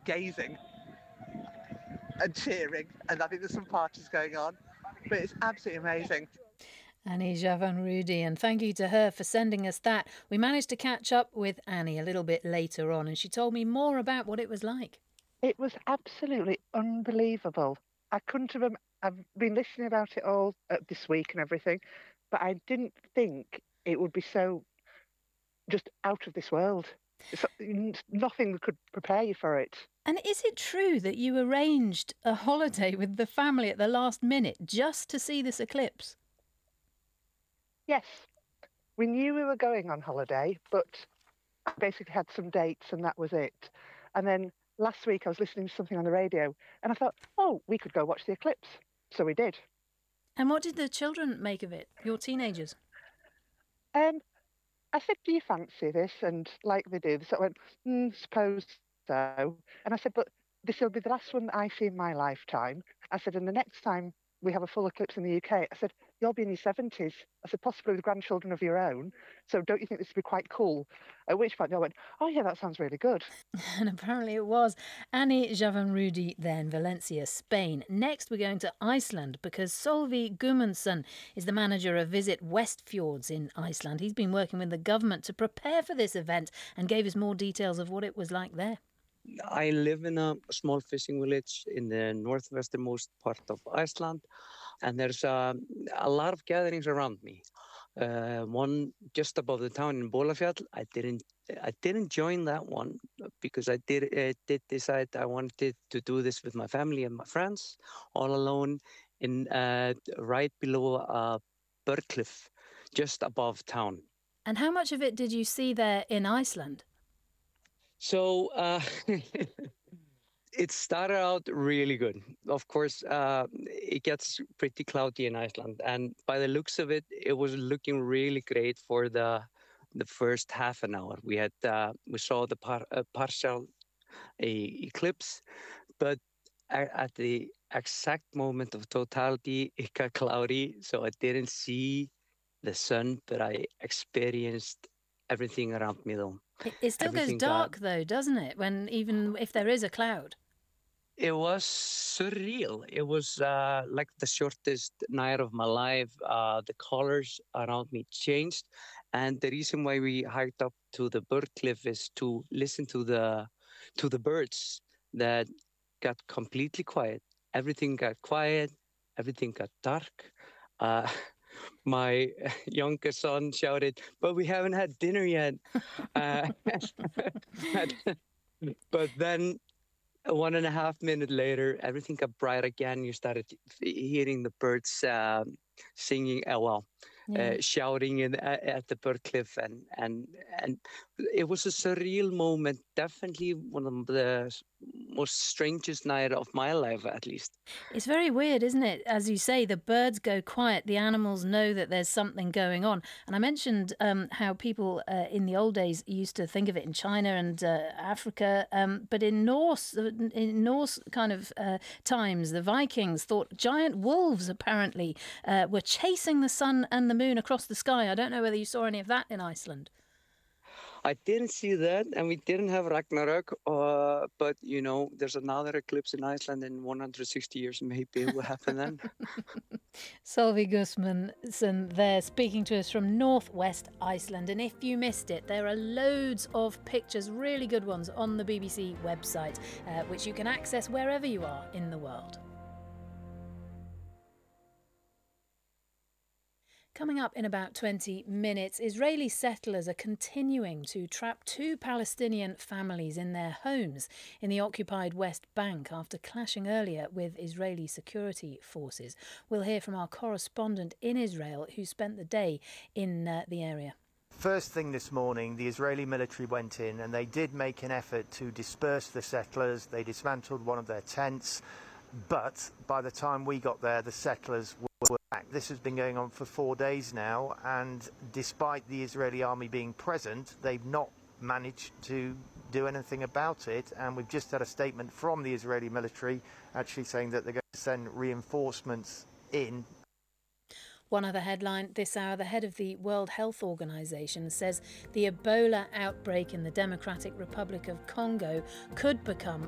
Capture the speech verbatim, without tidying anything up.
gazing and cheering, and I think there's some parties going on, but it's absolutely amazing. Annie Javan-Rudy, and thank you to her for sending us that. We managed to catch up with Annie a little bit later on, and she told me more about what it was like. It was absolutely unbelievable. I couldn't have. I've been listening about it all uh, this week and everything, but I didn't think it would be so just out of this world. It's, nothing could prepare you for it. And is it true that you arranged a holiday with the family at the last minute just to see this eclipse? Yes. We knew we were going on holiday, but I basically had some dates and that was it. And then last week I was listening to something on the radio and I thought, oh, we could go watch the eclipse. So we did. And what did the children make of it, your teenagers? Um, I said, do you fancy this? And like they do, they sort of went, mm, suppose so. And I said, but this will be the last one that I see in my lifetime. I said, and the next time we have a full eclipse in the U K, I said, you'll be in your seventies. I said, possibly with grandchildren of your own. So don't you think this would be quite cool? At which point they went, oh yeah, that sounds really good. And apparently it was. Annie Javan-Rudy then, Valencia, Spain. Next we're going to Iceland because Solvi Guðmundsson is the manager of Visit Westfjords in Iceland. He's been working with the government to prepare for this event and gave us more details of what it was like there. I live in a small fishing village in the northwesternmost part of Iceland, and there's uh, a lot of gatherings around me. Uh, one just above the town in Bolafjall. I didn't, I didn't join that one because I did, uh, did decide I wanted to do this with my family and my friends, all alone, in uh, right below a bird cliff, just above town. And how much of it did you see there in Iceland? So uh, it started out really good. Of course, uh, it gets pretty cloudy in Iceland. And by the looks of it, it was looking really great for the the first half an hour. We had uh, we saw the par- uh, partial uh, eclipse, but at, at the exact moment of totality, it got cloudy. So I didn't see the sun, but I experienced everything around me though. It, it still Everything goes dark got, though, doesn't it? When even if there is a cloud. It was surreal. It was uh, like the shortest night of my life. Uh, the colors around me changed, and the reason why we hiked up to the bird cliff is to listen to the to the birds that got completely quiet. Everything got quiet. Everything got dark. Uh, my younger son shouted, "But we haven't had dinner yet." uh, but then one and a half minute later, everything got bright again. You started hearing the birds um, singing, uh, well, Yeah. uh, shouting in, uh, at the bird cliff, and and and it was a surreal moment. Definitely one of the most strangest night of my life, at least. It's very weird, isn't it? As you say, the birds go quiet. The animals know that there's something going on. And I mentioned um, how people uh, in the old days used to think of it in China and uh, Africa, um, but in Norse, in Norse kind of uh, times, the Vikings thought giant wolves apparently uh, were chasing the sun and the moon across the sky. I don't know whether you saw any of that in Iceland. I didn't see that, and we didn't have Ragnarök, uh, but, you know, there's another eclipse in Iceland in one hundred sixty years. Maybe it will happen then. Solvi Guðmundsson there speaking to us from northwest Iceland. And if you missed it, there are loads of pictures, really good ones, on the B B C website, uh, which you can access wherever you are in the world. Coming up in about twenty minutes, Israeli settlers are continuing to trap two Palestinian families in their homes in the occupied West Bank after clashing earlier with Israeli security forces. We'll hear from our correspondent in Israel who spent the day in uh, the area. First thing this morning, the Israeli military went in and they did make an effort to disperse the settlers. They dismantled one of their tents, but by the time we got there, the settlers were back. This has been going on for four days now, and despite the Israeli army being present, they've not managed to do anything about it. And we've just had a statement from the Israeli military actually saying that they're going to send reinforcements in. One other headline this hour, the head of the World Health Organization says the Ebola outbreak in the Democratic Republic of Congo could become